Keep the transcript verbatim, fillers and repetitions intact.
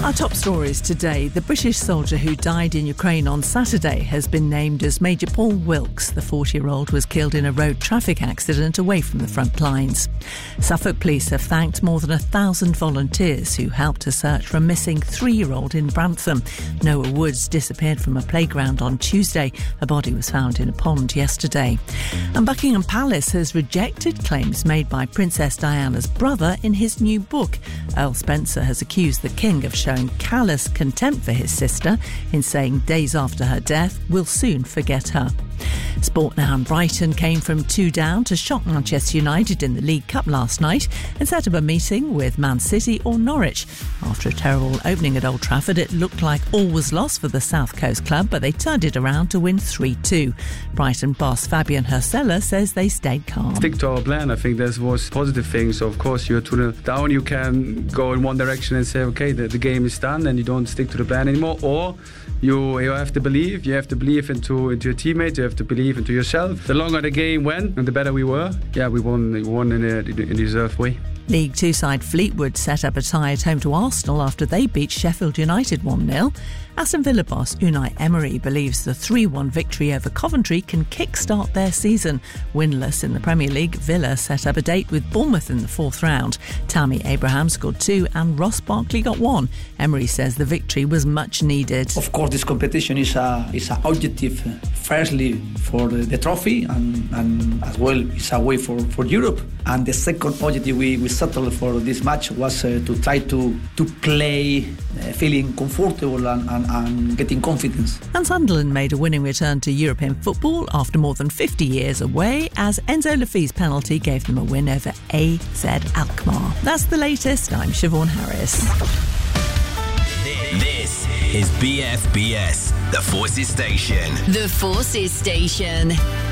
Our top stories today. The British soldier who died in Ukraine on Saturday has been named as Major Paul Wilkes. The forty-year-old was killed in a road traffic accident away from the front lines. Suffolk police have thanked more than a thousand volunteers who helped to search for a missing three-year-old in Brantham. Noah Woods disappeared from a playground on Tuesday. A body was found in a pond yesterday. And Buckingham Palace has rejected claims made by Princess Diana's brother in his new book. Earl Spencer has accused the King of showing callous contempt for his sister in saying days after her death, we'll soon forget her. Sport now, and Brighton came from two down to shock Manchester United in the League Cup last night and set up a meeting with Man City or Norwich. After a terrible opening at Old Trafford, it looked like all was lost for the South Coast club, but they turned it around to win three two. Brighton boss Fabian Hersella says they stayed calm. Stick to our plan. I think there was positive things. So of course, you're two nil down, you can go in one direction and say, okay, the, the game is done, and you don't stick to the plan anymore. Or you you have to believe. You have to believe into into your teammates. You have to believe into yourself. The longer the game went, and the better we were. Yeah, we won. We won in a, in a deserved way. League Two side Fleetwood set up a tie at home to Arsenal after they beat Sheffield United one nil. Aston Villa boss Unai Emery believes the three one victory over Coventry can kick-start their season. Winless in the Premier League, Villa set up a date with Bournemouth in the fourth round. Tammy Abraham scored two and Ross Barkley got one. Emery says the victory was much needed. Of course, this competition is a is an objective, firstly for the, the trophy, and, and as well it's a way for, for Europe. And the second objective we, we settled for this match was uh, to try to to play uh, feeling comfortable and, and, and getting confidence. And Sunderland made a winning return to European football after more than fifty years away, as Enzo Lafay's penalty gave them a win over A Z Alkmaar. That's the latest. I'm Siobhan Harris. This is B F B S, the Forces Station. The Forces Station.